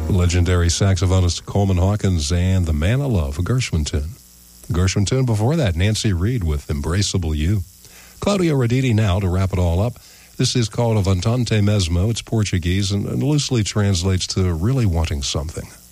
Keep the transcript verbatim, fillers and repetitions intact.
Legendary saxophonist Coleman Hawkins and The Man I Love, a Gershwin tune. Gershwin tune before that, Nancy Reed with Embraceable You. Claudio Raditi now to wrap it all up. This is called Avantante Mesmo. It's Portuguese and, and loosely translates to really wanting something.